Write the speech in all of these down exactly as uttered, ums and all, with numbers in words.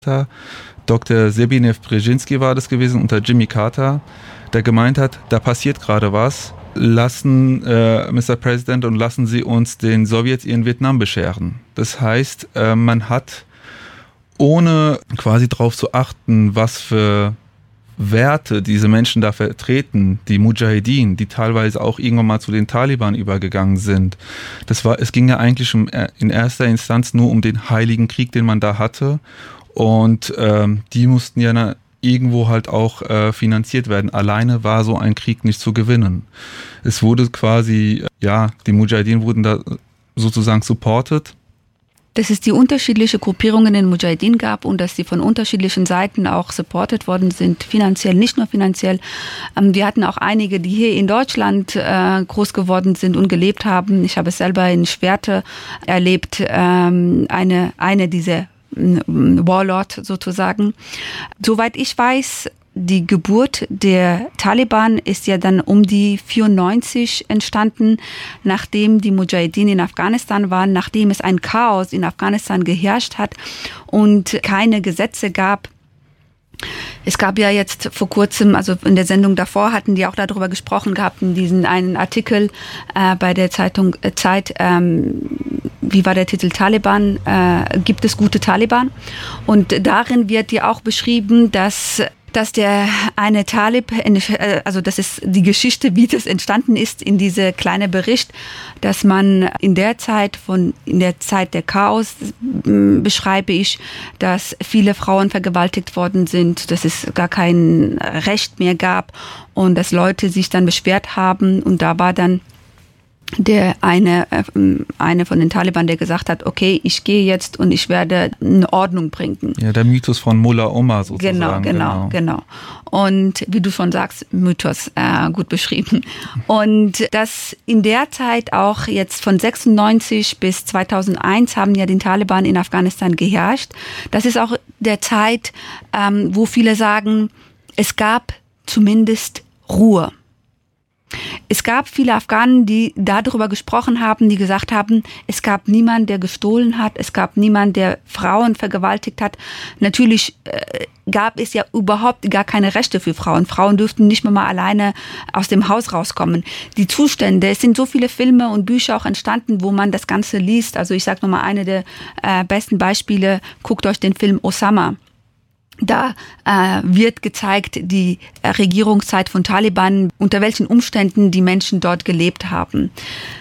Doktor Zbigniew Brzezinski war das gewesen, unter Jimmy Carter, der gemeint hat, da passiert gerade was, lassen, äh, Mister President, und lassen Sie uns den Sowjets ihren Vietnam bescheren. Das heißt, äh, man hat, ohne quasi darauf zu achten, was für Werte diese Menschen da vertreten, die Mujahedin, die teilweise auch irgendwann mal zu den Taliban übergegangen sind. Das war, es ging ja eigentlich um, in erster Instanz nur um den heiligen Krieg, den man da hatte. Und ähm, die mussten ja na, irgendwo halt auch äh, finanziert werden. Alleine war so ein Krieg nicht zu gewinnen. Es wurde quasi, ja, die Mujahedin wurden da sozusagen supported. Dass es die unterschiedlichen Gruppierungen in den Mujahedin gab und dass sie von unterschiedlichen Seiten auch supported worden sind, finanziell, nicht nur finanziell. Wir hatten auch einige, die hier in Deutschland groß geworden sind und gelebt haben. Ich habe es selber in Schwerte erlebt, eine, eine dieser Warlord sozusagen. Soweit ich weiß, die Geburt der Taliban ist ja dann um die vierundneunzig entstanden, nachdem die Mujahedin in Afghanistan waren, nachdem es ein Chaos in Afghanistan geherrscht hat und keine Gesetze gab. Es gab ja jetzt vor kurzem, also in der Sendung davor hatten die auch darüber gesprochen gehabt, in diesen einen Artikel äh, bei der Zeitung äh, Zeit, ähm, wie war der Titel, Taliban, äh, gibt es gute Taliban? Und darin wird ja auch beschrieben, dass dass der eine Talib, also das ist die Geschichte, wie das entstanden ist in diese kleine Bericht, dass man in der Zeit von, in der Zeit der Chaos beschreibe ich, dass viele Frauen vergewaltigt worden sind, dass es gar kein Recht mehr gab und dass Leute sich dann beschwert haben und da war dann der eine, eine von den Taliban, der gesagt hat, okay, ich gehe jetzt und ich werde eine Ordnung bringen. Ja, der Mythos von Mullah Omar sozusagen. Genau, genau, genau. Und wie du schon sagst, Mythos, äh, gut beschrieben. Und das in der Zeit auch jetzt von sechsundneunzig bis zweitausendeins haben ja den Taliban in Afghanistan geherrscht. Das ist auch der Zeit, ähm, wo viele sagen, es gab zumindest Ruhe. Es gab viele Afghanen, die darüber gesprochen haben, die gesagt haben, es gab niemanden, der gestohlen hat, es gab niemanden, der Frauen vergewaltigt hat. Natürlich äh, gab es ja überhaupt gar keine Rechte für Frauen. Frauen dürften nicht mehr mal alleine aus dem Haus rauskommen. Die Zustände, es sind so viele Filme und Bücher auch entstanden, wo man das Ganze liest. Also ich sage nochmal, eine der äh, besten Beispiele, guckt euch den Film Osama. Da äh, wird gezeigt, die äh, Regierungszeit von Taliban, unter welchen Umständen die Menschen dort gelebt haben.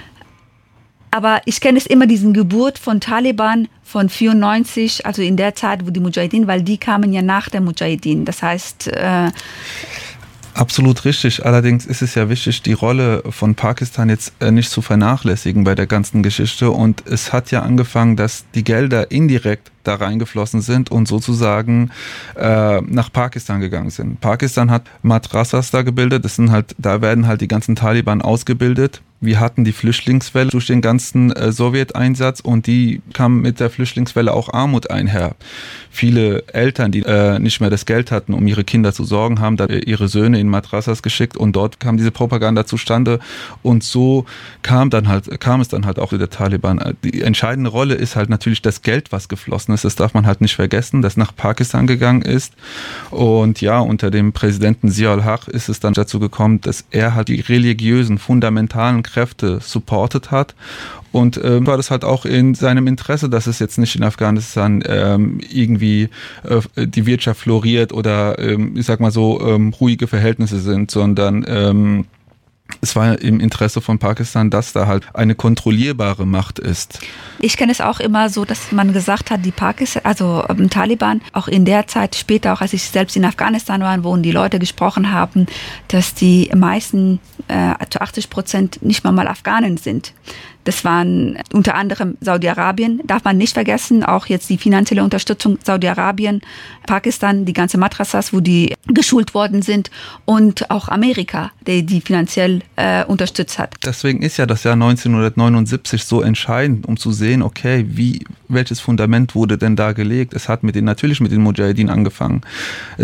Aber ich kenne es immer, diesen Geburt von Taliban von vierundneunzig, also in der Zeit, wo die Mujahedin, weil die kamen ja nach der Mujahedin. Das heißt... Äh, Absolut richtig. Allerdings ist es ja wichtig, die Rolle von Pakistan jetzt nicht zu vernachlässigen bei der ganzen Geschichte. Und es hat ja angefangen, dass die Gelder indirekt da reingeflossen sind und sozusagen äh, nach Pakistan gegangen sind. Pakistan hat Madrasas da gebildet. Das sind halt, da werden halt die ganzen Taliban ausgebildet. Wir hatten die Flüchtlingswelle durch den ganzen äh, Sowjeteinsatz und die kam mit der Flüchtlingswelle auch Armut einher. Viele Eltern, die äh, nicht mehr das Geld hatten, um ihre Kinder zu sorgen, haben da ihre Söhne in Madrasas geschickt und dort kam diese Propaganda zustande und so kam dann halt, kam es dann halt auch mit der Taliban. Die entscheidende Rolle ist halt natürlich das Geld, was geflossen ist. Das darf man halt nicht vergessen, das nach Pakistan gegangen ist. Und ja, unter dem Präsidenten Zia-ul-Haq ist es dann dazu gekommen, dass er halt die religiösen, fundamentalen Kräfte supportet hat. Und äh, war das halt auch in seinem Interesse, dass es jetzt nicht in Afghanistan ähm, irgendwie äh, die Wirtschaft floriert oder ähm, ich sag mal so ähm, ruhige Verhältnisse sind, sondern ähm, es war im Interesse von Pakistan, dass da halt eine kontrollierbare Macht ist. Ich kenne es auch immer so, dass man gesagt hat, die Pakistan, also ähm, Taliban, auch in der Zeit später, auch als ich selbst in Afghanistan war, wo die Leute gesprochen haben, dass die meisten äh, zu achtzig Prozent nicht mal mal Afghanen sind. Das waren unter anderem Saudi-Arabien, darf man nicht vergessen, auch jetzt die finanzielle Unterstützung Saudi-Arabien, Pakistan, die ganze Madrasas, wo die geschult worden sind und auch Amerika, die die finanziell äh, unterstützt hat. Deswegen ist ja das Jahr neunzehnhundertneunundsiebzig so entscheidend, um zu sehen, okay, wie, welches Fundament wurde denn da gelegt? Es hat mit den, natürlich mit den Mujahedin angefangen. Es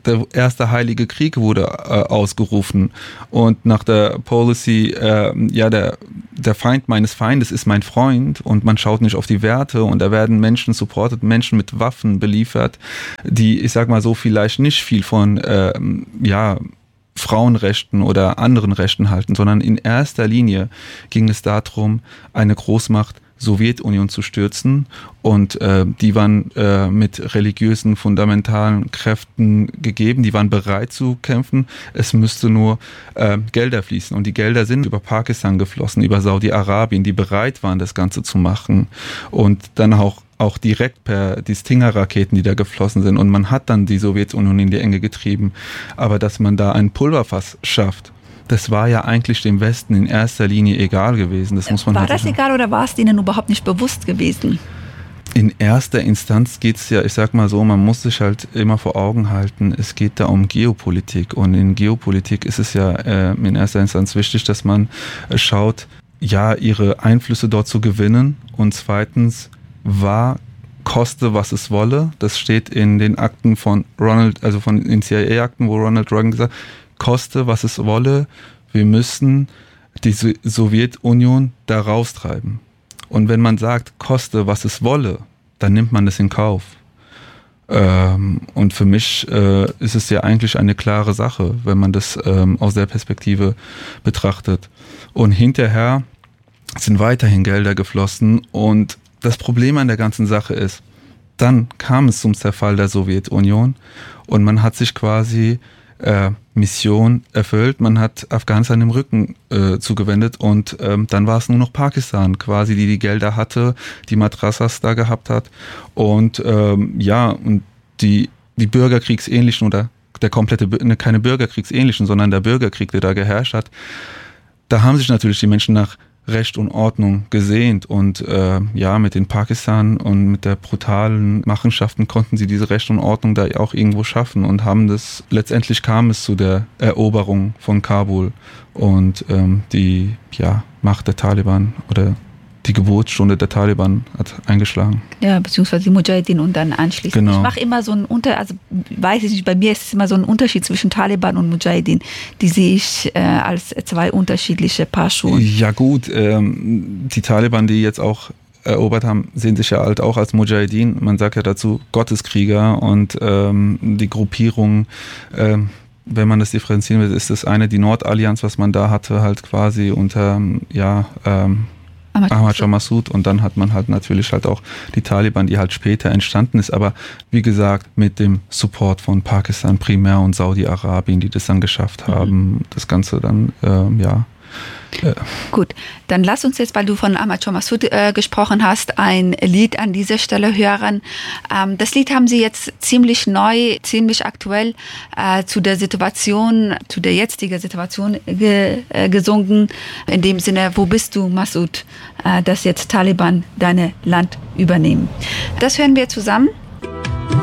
der erste heilige Krieg wurde äh, ausgerufen und nach der Policy, äh, ja, der, der Feind meines Feindes ist mein Freund und man schaut nicht auf die Werte und da werden Menschen supported, Menschen mit Waffen beliefert, die, ich sag mal so, vielleicht nicht viel von, äh, ja, Frauenrechten oder anderen Rechten halten, sondern in erster Linie ging es darum, eine Großmacht Sowjetunion zu stürzen und äh, die waren äh, mit religiösen, fundamentalen Kräften gegeben, die waren bereit zu kämpfen, es müsste nur äh, Gelder fließen und die Gelder sind über Pakistan geflossen, über Saudi-Arabien, die bereit waren, das Ganze zu machen und dann auch auch direkt per die Stinger-Raketen, die da geflossen sind und man hat dann die Sowjetunion in die Enge getrieben, aber dass man da ein Pulverfass schafft, das war ja eigentlich dem Westen in erster Linie egal gewesen. Das muss man war halt das sagen. Egal oder war es denen überhaupt nicht bewusst gewesen? In erster Instanz geht es ja, ich sag mal so, man muss sich halt immer vor Augen halten, es geht da um Geopolitik und in Geopolitik ist es ja äh, in erster Instanz wichtig, dass man äh, schaut, ja, ihre Einflüsse dort zu gewinnen und zweitens war koste, was es wolle. Das steht in den Akten von Ronald, also von den C I A-Akten, wo Ronald Reagan gesagt hat, koste, was es wolle, wir müssen die Sowjetunion da raustreiben. Und wenn man sagt, koste, was es wolle, dann nimmt man das in Kauf. Ähm, und für mich äh, ist es ja eigentlich eine klare Sache, wenn man das ähm, aus der Perspektive betrachtet. Und hinterher sind weiterhin Gelder geflossen und das Problem an der ganzen Sache ist, dann kam es zum Zerfall der Sowjetunion und man hat sich quasi äh, Mission erfüllt, man hat Afghanistan im Rücken äh, zugewendet und ähm, dann war es nur noch Pakistan quasi, die die Gelder hatte, die Madrasas da gehabt hat und ähm, ja, und die, die Bürgerkriegsähnlichen oder der komplette, ne, keine Bürgerkriegsähnlichen, sondern der Bürgerkrieg, der da geherrscht hat, da haben sich natürlich die Menschen nach Recht und Ordnung gesehnt und äh, ja, mit den Pakistan und mit der brutalen Machenschaften konnten sie diese Recht und Ordnung da auch irgendwo schaffen und haben das, letztendlich kam es zu der Eroberung von Kabul und ähm, die ja, Macht der Taliban oder die Geburtsstunde der Taliban hat eingeschlagen. Ja, beziehungsweise die Mujahideen und dann anschließend. Genau. Ich mache immer so einen Unterschied, also weiß ich nicht, bei mir ist es immer so ein Unterschied zwischen Taliban und Mujahideen. Die sehe ich äh, als zwei unterschiedliche Paar Schuhe. Ja gut, ähm, die Taliban, die jetzt auch erobert haben, sehen sich ja halt auch als Mujahideen. Man sagt ja dazu Gotteskrieger und ähm, die Gruppierung, ähm, wenn man das differenzieren will, ist das eine, die Nordallianz, was man da hatte, halt quasi unter, ja, ähm, Ahmad Shah Massoud und dann hat man halt natürlich halt auch die Taliban, die halt später entstanden ist, aber wie gesagt mit dem Support von Pakistan primär und Saudi-Arabien, die das dann geschafft haben, mhm. das Ganze dann, ähm, ja. Äh. Gut, dann lass uns jetzt, weil du von Ahmad Shah Massoud äh, gesprochen hast, ein Lied an dieser Stelle hören. Ähm, das Lied haben sie jetzt ziemlich neu, ziemlich aktuell äh, zu der Situation, zu der jetzigen Situation ge, äh, gesungen. In dem Sinne, wo bist du, Massoud, äh, dass jetzt Taliban dein Land übernehmen. Das hören wir zusammen.